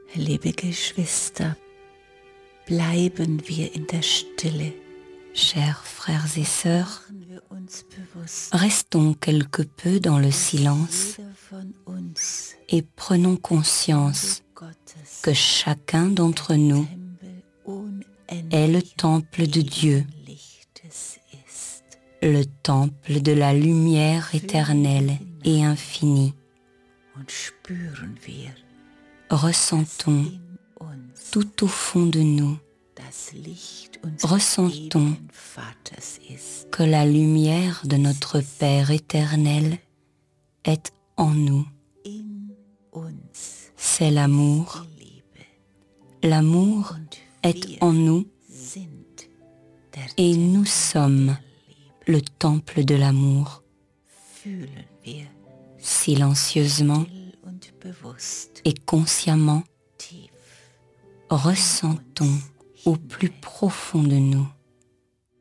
Liebe Geschwister, bleiben wir in der Stille. Chers frères et sœurs, restons quelque peu dans le silence et prenons conscience que chacun d'entre nous est le temple de Dieu, le temple de la lumière éternelle et infinie. Ressentons tout au fond de nous, ressentons que la lumière de notre Père éternel est en nous. C'est l'amour. L'amour est en nous et nous sommes le temple de l'amour. Silencieusement et consciemment, ressentons au plus profond de nous